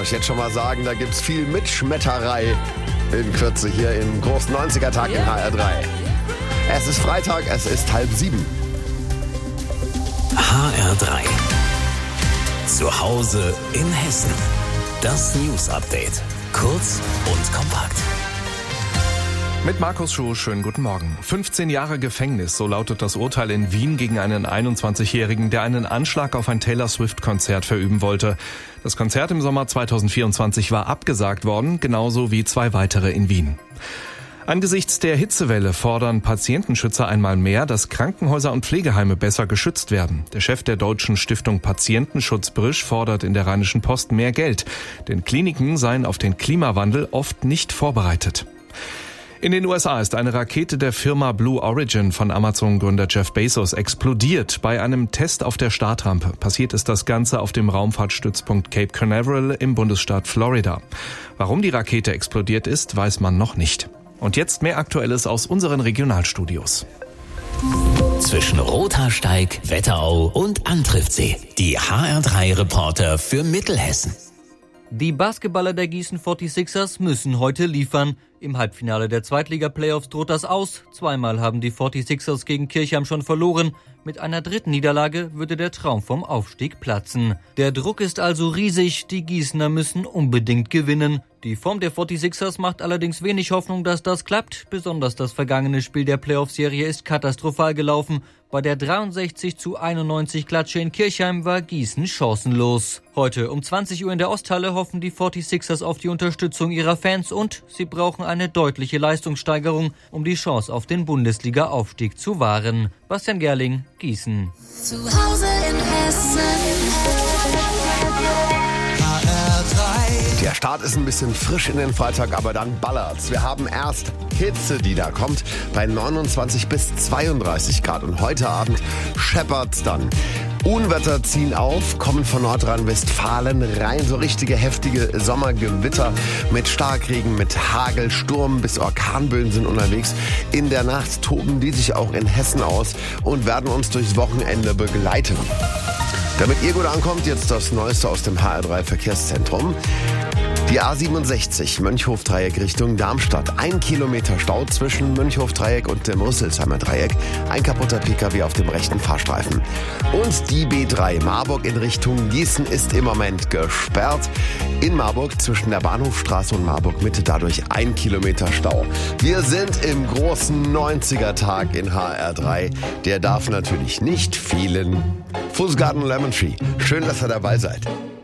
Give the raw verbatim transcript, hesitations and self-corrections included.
euch jetzt schon mal sagen, da gibt's viel Mitschmetterei in Kürze hier im großen neunziger-Tag in H R drei. Es ist Freitag, es ist halb sieben. H R drei. Zu Hause in Hessen. Das News Update. Kurz und kompakt. Mit Markus Schuh, schönen guten Morgen. fünfzehn Jahre Gefängnis, so lautet das Urteil in Wien gegen einen einundzwanzigjährigen, der einen Anschlag auf ein Taylor Swift-Konzert verüben wollte. Das Konzert im Sommer zweitausendvierundzwanzig war abgesagt worden, genauso wie zwei weitere in Wien. Angesichts der Hitzewelle fordern Patientenschützer einmal mehr, dass Krankenhäuser und Pflegeheime besser geschützt werden. Der Chef der Deutschen Stiftung Patientenschutz Brisch fordert in der Rheinischen Post mehr Geld, denn Kliniken seien auf den Klimawandel oft nicht vorbereitet. In den U S A ist eine Rakete der Firma Blue Origin von Amazon-Gründer Jeff Bezos explodiert bei einem Test auf der Startrampe. Passiert ist das Ganze auf dem Raumfahrtstützpunkt Cape Canaveral im Bundesstaat Florida. Warum die Rakete explodiert ist, weiß man noch nicht. Und jetzt mehr Aktuelles aus unseren Regionalstudios. Zwischen Rothaarsteig, Wetterau und Antriftsee. Die H R drei Reporter für Mittelhessen. Die Basketballer der Gießen forty-sixers müssen heute liefern. Im Halbfinale der Zweitliga-Playoffs droht das aus. Zweimal haben die forty-sixers gegen Kirchheim schon verloren. Mit einer dritten Niederlage würde der Traum vom Aufstieg platzen. Der Druck ist also riesig. Die Gießener müssen unbedingt gewinnen. Die Form der forty-sixers macht allerdings wenig Hoffnung, dass das klappt. Besonders das vergangene Spiel der Playoff-Serie ist katastrophal gelaufen. Bei der dreiundsechzig zu einundneunzig Klatsche in Kirchheim war Gießen chancenlos. Heute um zwanzig Uhr in der Osthalle hoffen die forty-sixers auf die Unterstützung ihrer Fans und sie brauchen eine deutliche Leistungssteigerung, um die Chance auf den Bundesliga-Aufstieg zu wahren. Bastian Gerling, Gießen. Zu Hause in Hessen. H R drei. Der Start ist ein bisschen frisch in den Freitag, aber dann ballert's. Wir haben erst Hitze, die da kommt, bei neunundzwanzig bis zweiunddreißig Grad. Und heute Abend scheppert's dann. Unwetter ziehen auf, kommen von Nordrhein-Westfalen rein. So richtige heftige Sommergewitter mit Starkregen, mit Hagel, Sturm bis Orkanböen sind unterwegs. In der Nacht toben die sich auch in Hessen aus und werden uns durchs Wochenende begleiten. Damit ihr gut ankommt, jetzt das Neueste aus dem H R drei Verkehrszentrum. Die A siebenundsechzig, Mönchhof-Dreieck Richtung Darmstadt. Ein Kilometer Stau zwischen Mönchhof-Dreieck und dem Rüsselsheimer Dreieck. Ein kaputter Pkw auf dem rechten Fahrstreifen. Und die B drei, Marburg in Richtung Gießen, ist im Moment gesperrt. In Marburg zwischen der Bahnhofstraße und Marburg Mitte dadurch ein Kilometer Stau. Wir sind im großen neunziger-Tag in H R drei. Der darf natürlich nicht fehlen. Fußgarten Lemon Tree. Schön, dass ihr dabei seid.